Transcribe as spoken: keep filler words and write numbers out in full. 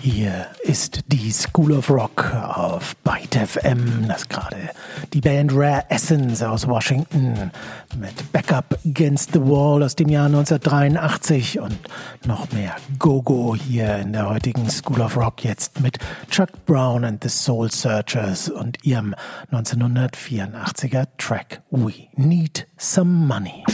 Hier ist die School of Rock auf Byte F M. Das gerade die Band Rare Essence aus Washington mit Backup Against the Wall aus dem Jahr neunzehnhundertdreiundachtzig und noch mehr Go-Go hier in der heutigen School of Rock jetzt mit Chuck Brown and the Soul Searchers und ihrem neunzehnhundertvierundachtziger Track We Need Some Money.